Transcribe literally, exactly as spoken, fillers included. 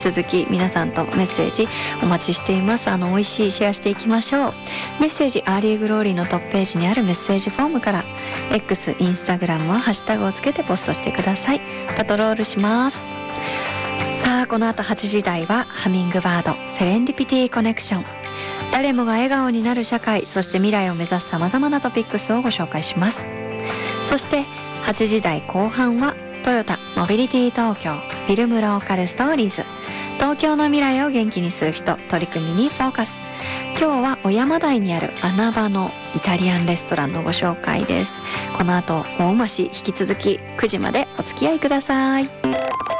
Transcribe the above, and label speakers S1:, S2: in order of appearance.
S1: 続き皆さんとメッセージお待ちしています。あの美味しいシェアしていきましょう。メッセージアーリーグローリーのトップページにあるメッセージフォームから、 X、インスタグラムはハッシュタグをつけてポストしてください。パトロールします。さあこの後はちじ台はハミングバードセレンディピティコネクション。誰もが笑顔になる社会、そして未来を目指す様々なトピックスをご紹介します。そしてはちじ台後半はトヨタモビリティ東京フィルムローカルストーリーズ、東京の未来を元気にする人、取り組みにフォーカス。今日は小山台にある穴場のイタリアンレストランのご紹介です。この後大馬市引き続きくじまでお付き合いください。